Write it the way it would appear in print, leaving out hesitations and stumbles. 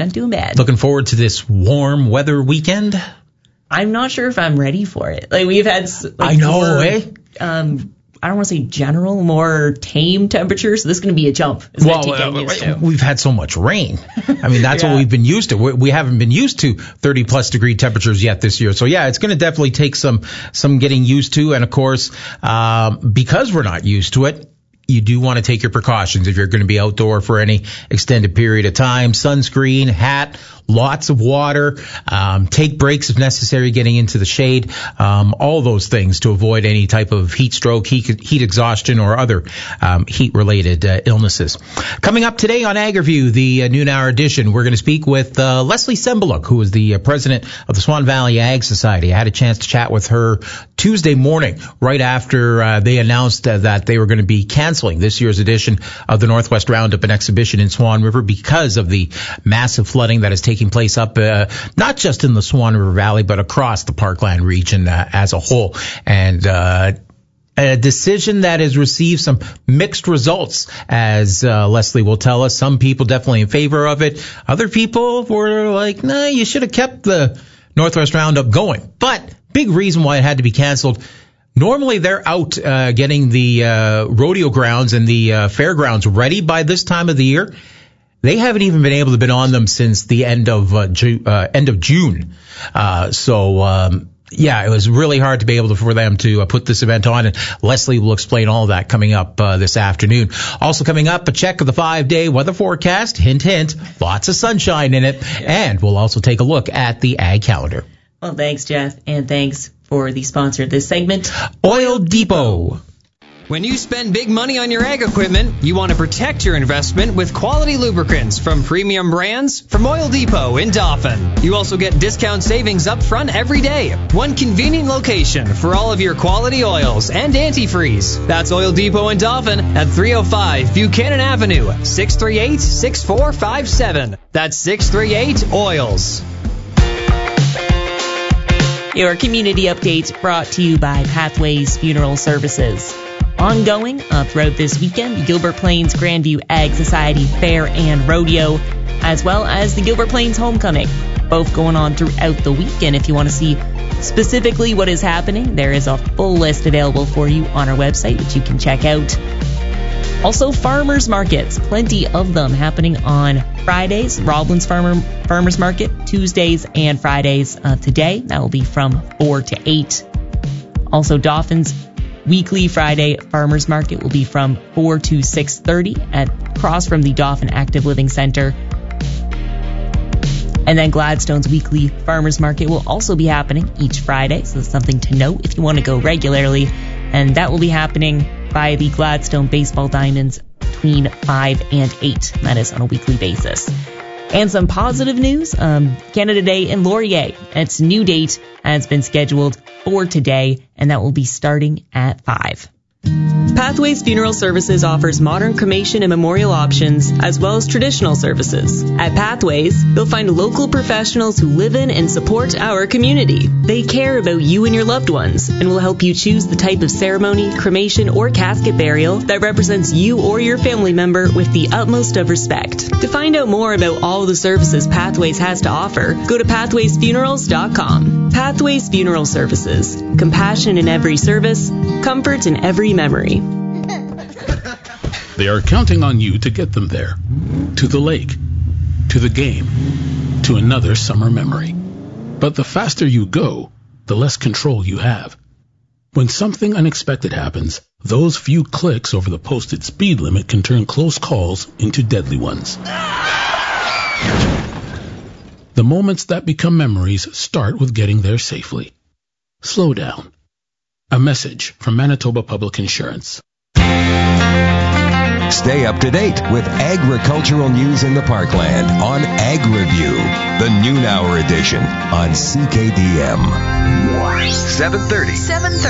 Not doing bad. Looking forward to this warm weather weekend? I'm not sure if I'm ready for it. Like, we've had I know, more, I don't want to say general, more tame temperatures. So this is going to be a jump. We've had so much rain. I mean, that's what we've been used to. We haven't been used to 30-plus degree temperatures yet this year. So, yeah, it's going to definitely take some getting used to. And, of course, because we're not used to it, you do want to take your precautions if you're going to be outdoor for any extended period of time. Sunscreen, hat, lots of water, take breaks if necessary, getting into the shade, all those things to avoid any type of heat stroke, heat exhaustion, or other heat-related illnesses. Coming up today on AgriView, the noon hour edition, we're going to speak with Leslie Sembeluk, who is the president of the Swan Valley Ag Society. I had a chance to chat with her Tuesday morning, right after they announced that they were going to be canceling this year's edition of the Northwest Roundup and Exhibition in Swan River because of the massive flooding that is taking place up not just in the Swan River Valley, but across the Parkland region as a whole. And a decision that has received some mixed results, as Leslie will tell us. Some people definitely in favor of it. Other people were like, nah, you should have kept the Northwest Roundup going. But big reason why it had to be canceled. Normally they're out getting the rodeo grounds and the fairgrounds ready by this time of the year. They haven't even been able to be on them since the end of June. Yeah, it was really hard to be able for them to put this event on, and Leslie will explain all of that coming up this afternoon. Also coming up, a check of the 5-day weather forecast. Hint, hint, lots of sunshine in it. And we'll also take a look at the ag calendar. Well, thanks, Jeff, and thanks for the sponsor of this segment, Oil Depot. When you spend big money on your ag equipment, you want to protect your investment with quality lubricants from premium brands from Oil Depot in Dauphin. You also get discount savings up front every day. One convenient location for all of your quality oils and antifreeze. That's Oil Depot in Dauphin at 305 Buchanan Avenue, 638-6457. That's 638-OILS. Your community update brought to you by Pathways Funeral Services. Ongoing throughout this weekend, the Gilbert Plains Grandview Ag Society Fair and Rodeo, as well as the Gilbert Plains Homecoming, both going on throughout the weekend. If you want to see specifically what is happening, there is a full list available for you on our website, which you can check out. Also, farmers markets, plenty of them happening on Fridays. Roblin's Farmers Market, Tuesdays and Fridays today. That will be from 4 to 8. Also, Dauphin's weekly Friday Farmers Market will be from 4 to 6:30 across from the Dauphin Active Living Center. And then Gladstone's weekly Farmers Market will also be happening each Friday, so that's something to note if you want to go regularly. And that will be happening by the Gladstone Baseball Diamonds between 5 and 8. That is on a weekly basis. And some positive news, Canada Day in Laurier. Its new date has been scheduled for today, and that will be starting at 5. Pathways Funeral Services offers modern cremation and memorial options, as well as traditional services. At Pathways, you'll find local professionals who live in and support our community. They care about you and your loved ones, and will help you choose the type of ceremony, cremation, or casket burial that represents you or your family member with the utmost of respect. To find out more about all the services Pathways has to offer, go to pathwaysfunerals.com. Pathways Funeral Services. Compassion in every service, comfort in every memory. They are counting on you to get them there. To the lake. To the game. To another summer memory. But the faster you go, the less control you have. When something unexpected happens, those few clicks over the posted speed limit can turn close calls into deadly ones. The moments that become memories start with getting there safely. Slow down. A message from Manitoba Public Insurance. Stay up to date with agricultural news in the Parkland on AgriView, the noon hour edition on CKDM. 7:30.